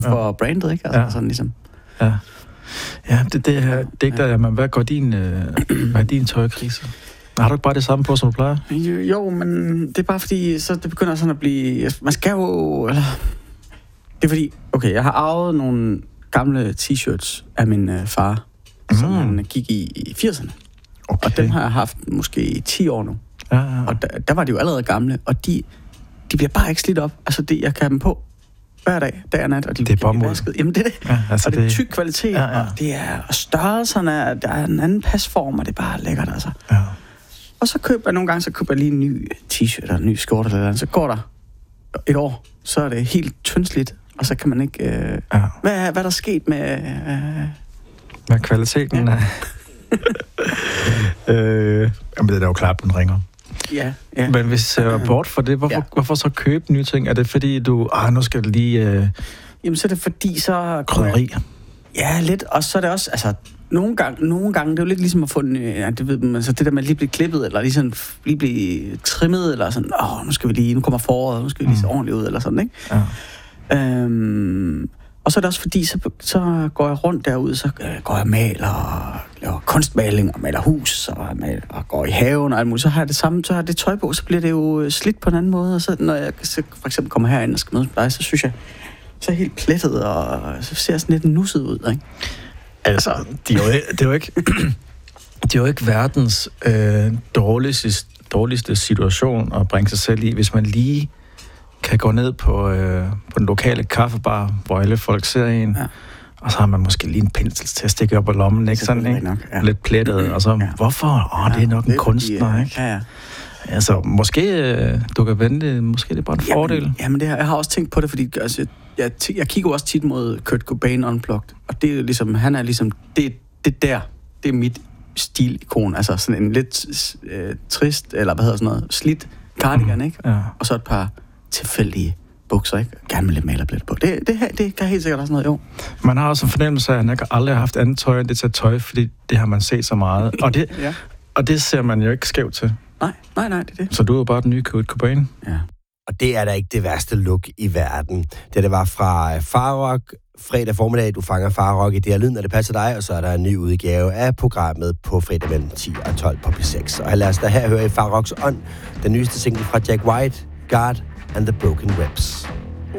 for brandet, ikke? Altså sådan ligesom. Ja. Ja, det her digter, jamen, hvad er din tøjkrise? Har du ikke bare det samme på, som du plejer? Jo, men det er bare fordi, så det begynder sådan at blive... Man skal jo... Eller, det er fordi, okay, jeg har arvet nogle gamle t-shirts af min far, som han gik i 80'erne. Okay. Og dem har jeg haft måske i 10 år nu. Ja. Og der var de jo allerede gamle, og de bliver bare ikke slidt op. Altså, jeg kan have dem på hver dag, dag og nat, og de det er bomuld. Jamen, det er det. Ja, altså og det er tyk kvalitet, og det er størrelserne, der er en anden pasform, og det er bare lækkert, altså. Ja. Og så køber jeg nogle gange, lige en ny t-shirt eller en ny skjorte eller andet. Så går der et år, så er det helt tyndslidt, og så kan man ikke... Hvad er der sket med... Med kvaliteten? Ja. Jamen, det er jo klart, den ringer. Ja. Men hvis jeg var bort for det, hvorfor så købe nye ting? Er det fordi, du... nu skal det lige... Jamen, så er det fordi, så... Krydderi. Ja, lidt. Og så er det også... Altså, nogle gange, det er jo lidt ligesom at få en... det ved man, så det der med at lige blive klippet, eller lige blive trimmet, eller sådan... nu kommer foråret, nu skal vi lige se ordentligt ud, eller sådan, ikke? Ja. Og så er det også fordi, så går jeg rundt derude, så går jeg og maler, og laver kunstmaling, og maler hus, og går i haven og alt muligt. Så har jeg det samme, så har jeg det tøj på, så bliver det jo slidt på en anden måde. Og så når jeg så for eksempel kommer herind og skal mødes med dig, så synes jeg, så er helt plettet, og så ser jeg sådan lidt nusset ud, ikke? Altså, det er jo ikke verdens dårligste situation at bringe sig selv i, hvis man lige kan gå ned på den lokale kaffebar, hvor alle folk ser en, og så har man måske lige en pensel til at stikke op på lommen, ikke sådan, ikke? Nok, lidt plettet, og så, hvorfor? Det er nok en kunstner, ikke? Ja. Altså, måske du kan vente, måske det er bare en fordel. Jamen, jeg har også tænkt på det, fordi altså, jeg kigger også tit mod Kurt Cobain Unplugged, og det er ligesom, han er ligesom, det er mit stilikon, altså sådan en lidt trist, eller hvad hedder sådan noget, slidt cardigan, ikke? Ja. Og så et par tilfældige bukser, ikke? Gerne med lidt malerplet på. Det kan helt sikkert også noget, jo. Man har også en fornemmelse af, at han aldrig har haft andet tøj end det til tøj, fordi det har man set så meget. Og det ser man jo ikke skævt til. Nej, det er det. Så du er jo bare den nye Kurt Cobain. Ja. Og det er da ikke det værste look i verden. Det var fra Farrock fredag formiddag. Du fanger Farrock i det her lyd, når det passer dig, og så er der en ny udgave af programmet på fredag mellem 10 og 12 på P6. Og lad os da her høre i Farrocks ånd, den nyeste single fra Jack White, God and the Broken Reps.